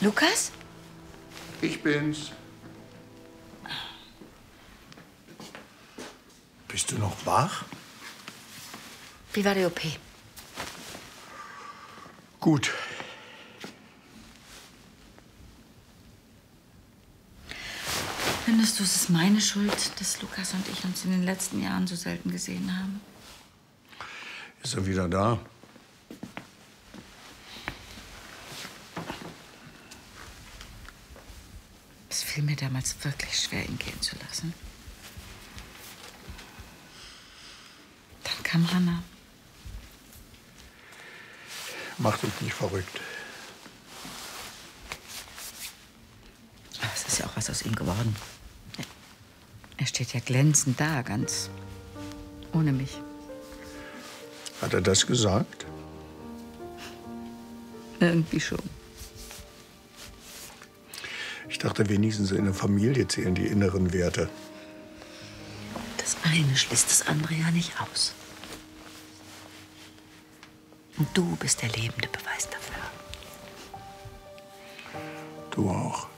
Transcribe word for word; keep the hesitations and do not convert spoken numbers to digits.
Lukas? Ich bin's. Bist du noch wach? Wie war die O P? Gut. Findest du, es ist meine Schuld, dass Lukas und ich uns in den letzten Jahren so selten gesehen haben? Ist er wieder da? Es fiel mir damals wirklich schwer, ihn gehen zu lassen. Dann kam Hannah. Mach dich nicht verrückt. Aber es ist ja auch was aus ihm geworden. Er steht ja glänzend da, ganz ohne mich. Hat er das gesagt? Irgendwie schon. Ich dachte, wenigstens in der Familie zählen die inneren Werte. Das eine schließt das andere ja nicht aus. Und du bist der lebende Beweis dafür. Du auch.